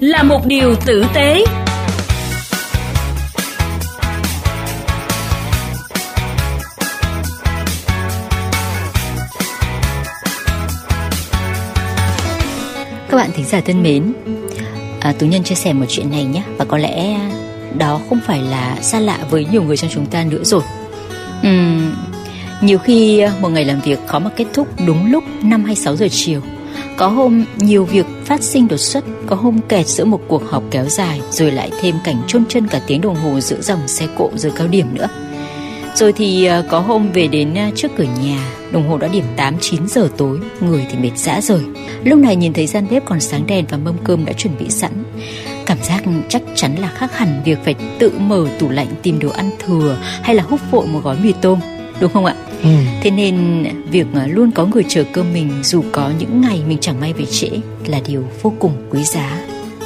là một điều tử tế. Các bạn thính giả thân mến, Tú Nhân chia sẻ một chuyện này nhé. Và có lẽ đó không phải là xa lạ với nhiều người trong chúng ta nữa rồi. Nhiều khi một ngày làm việc khó mà kết thúc đúng lúc 5 hay 6 giờ chiều. Có hôm nhiều việc phát sinh đột xuất, có hôm kẹt giữa một cuộc họp kéo dài, rồi lại thêm cảnh chôn chân cả tiếng đồng hồ giữa dòng xe cộ giờ cao điểm nữa. Rồi thì có hôm về đến trước cửa nhà, đồng hồ đã điểm 8-9 giờ tối, người thì mệt rã rời. Lúc này nhìn thấy gian bếp còn sáng đèn và mâm cơm đã chuẩn bị sẵn, cảm giác chắc chắn là khác hẳn việc phải tự mở tủ lạnh tìm đồ ăn thừa hay là húp vội một gói mì tôm, đúng không ạ? Thế nên việc luôn có người chờ cơm mình dù có những ngày mình chẳng may về trễ là điều vô cùng quý giá.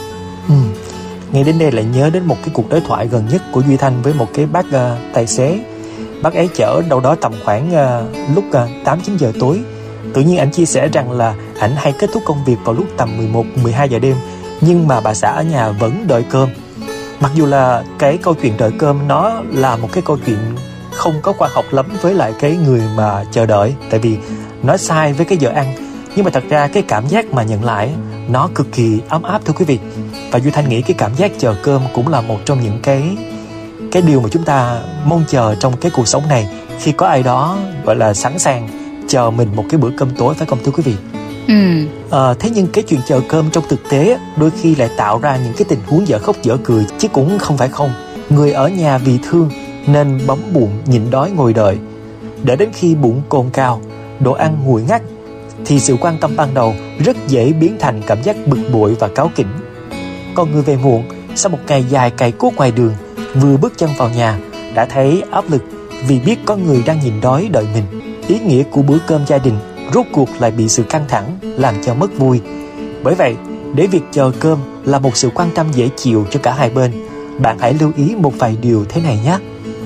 Nghe đến đây lại nhớ đến một cái cuộc đối thoại gần nhất của Duy Thanh với một cái bác tài xế. Bác ấy chở đâu đó tầm khoảng lúc 8-9 giờ tối. Tự nhiên anh chia sẻ rằng là anh hay kết thúc công việc vào lúc tầm 11-12 giờ đêm, nhưng mà bà xã ở nhà vẫn đợi cơm. Mặc dù là cái câu chuyện đợi cơm nó là một cái câu chuyện không có khoa học lắm với lại cái người mà chờ đợi, tại vì nó sai với cái giờ ăn. Nhưng mà thật ra cái cảm giác mà nhận lại nó cực kỳ ấm áp thưa quý vị. Và Duy Thanh nghĩ cái cảm giác chờ cơm cũng là một trong những cái điều mà chúng ta mong chờ trong cái cuộc sống này, khi có ai đó gọi là sẵn sàng chờ mình một cái bữa cơm tối, phải không thưa quý vị? Thế nhưng cái chuyện chờ cơm trong thực tế đôi khi lại tạo ra những cái tình huống dở khóc dở cười, chứ cũng không phải không. Người ở nhà vì thương nên bấm bụng nhịn đói ngồi đợi, để đến khi bụng cồn cào, đồ ăn nguội ngắt, thì sự quan tâm ban đầu rất dễ biến thành cảm giác bực bội và cáu kỉnh. Còn người về muộn sau một ngày dài cày cuốc ngoài đường, vừa bước chân vào nhà đã thấy áp lực vì biết có người đang nhịn đói đợi mình. Ý nghĩa của bữa cơm gia đình rốt cuộc lại bị sự căng thẳng làm cho mất vui. Bởi vậy, để việc chờ cơm là một sự quan tâm dễ chịu cho cả hai bên, bạn hãy lưu ý một vài điều thế này nhé.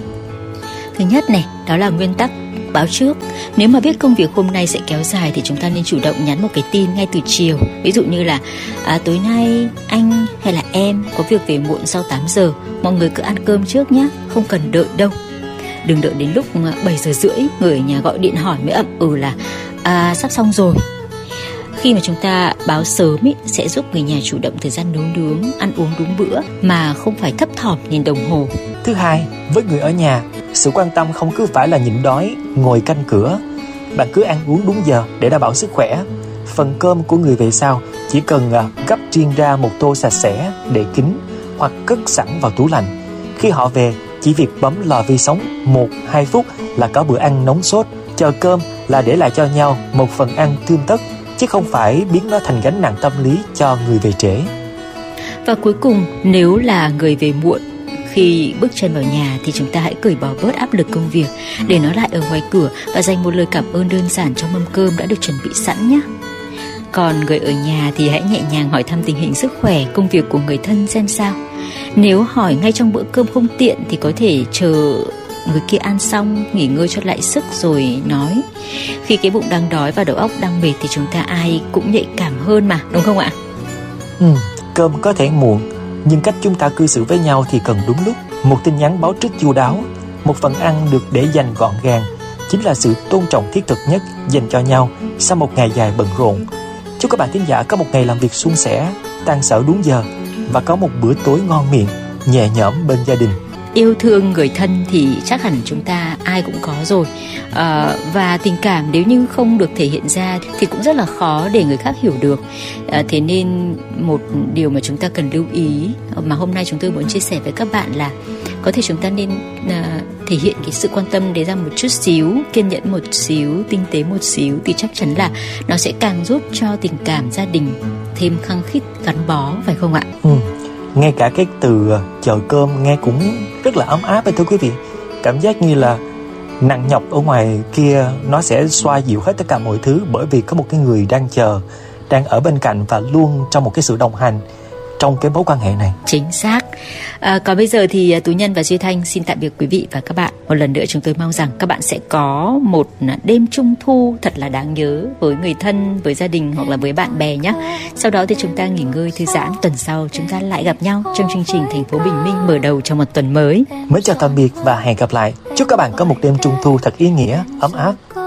Thứ nhất này, đó là nguyên tắc báo trước. Nếu mà biết công việc hôm nay sẽ kéo dài thì chúng ta nên chủ động nhắn một cái tin ngay từ chiều. Ví dụ như là tối nay anh hay là em có việc về muộn sau 8 giờ, mọi người cứ ăn cơm trước nhé, không cần đợi đâu. Đừng đợi đến lúc 7 giờ rưỡi người ở nhà gọi điện hỏi mới ậm là sắp xong rồi. Khi mà chúng ta báo sớm sẽ giúp người nhà chủ động thời gian nấu nướng, ăn uống đúng bữa mà không phải thấp thỏm nhìn đồng hồ. Thứ hai, với người ở nhà, sự quan tâm không cứ phải là nhịn đói ngồi canh cửa. Bạn cứ ăn uống đúng giờ để đảm bảo sức khỏe. Phần cơm của người về sau chỉ cần gấp riêng ra một tô sạch sẽ để kín hoặc cất sẵn vào tủ lạnh. Khi họ về, chỉ việc bấm lò vi sóng 1-2 phút là có bữa ăn nóng sốt. Chờ cơm là để lại cho nhau một phần ăn tươm tất, chứ không phải biến nó thành gánh nặng tâm lý cho người về trễ. Và cuối cùng, nếu là người về muộn, khi bước chân vào nhà thì chúng ta hãy cởi bỏ bớt áp lực công việc, để nó lại ở ngoài cửa và dành một lời cảm ơn đơn giản trong mâm cơm đã được chuẩn bị sẵn nhé. Còn người ở nhà thì hãy nhẹ nhàng hỏi thăm tình hình sức khỏe, công việc của người thân xem sao. Nếu hỏi ngay trong bữa cơm không tiện thì có thể chờ người kia ăn xong, nghỉ ngơi cho lại sức rồi nói. Khi cái bụng đang đói và đầu óc đang mệt thì chúng ta ai cũng nhạy cảm hơn mà, đúng không ạ? Cơm có thể muộn, nhưng cách chúng ta cư xử với nhau thì cần đúng lúc. Một tin nhắn báo trước chu đáo, một phần ăn được để dành gọn gàng, chính là sự tôn trọng thiết thực nhất dành cho nhau sau một ngày dài bận rộn. Chúc các bạn thính giả có một ngày làm việc suôn sẻ, tan sở đúng giờ và có một bữa tối ngon miệng, nhẹ nhõm bên gia đình. Yêu thương người thân thì chắc hẳn chúng ta ai cũng có rồi, và tình cảm nếu như không được thể hiện ra thì cũng rất là khó để người khác hiểu được. Thế nên một điều mà chúng ta cần lưu ý mà hôm nay chúng tôi muốn chia sẻ với các bạn là có thể chúng ta nên thể hiện cái sự quan tâm đấy ra một chút xíu, kiên nhẫn một xíu, tinh tế một xíu, thì chắc chắn là nó sẽ càng giúp cho tình cảm gia đình thêm khăng khít, gắn bó, phải không ạ? Ngay cả cái từ chờ cơm nghe cũng rất là ấm áp ấy thưa quý vị. Cảm giác như là nặng nhọc ở ngoài kia nó sẽ xoa dịu hết tất cả mọi thứ, bởi vì có một cái người đang chờ, đang ở bên cạnh và luôn trong một cái sự đồng hành. trong cái mối quan hệ này. Chính xác. Còn bây giờ thì Tú Nhân và Duy Thanh xin tạm biệt quý vị và các bạn. Một lần nữa chúng tôi mong rằng các bạn sẽ có một đêm trung thu thật là đáng nhớ với người thân, với gia đình hoặc là với bạn bè nhé. Sau đó thì chúng ta nghỉ ngơi thư giãn, tuần sau chúng ta lại gặp nhau trong chương trình Thành phố Bình Minh mở đầu cho một tuần mới. Mến chào tạm biệt và hẹn gặp lại. Chúc các bạn có một đêm trung thu thật ý nghĩa, ấm áp.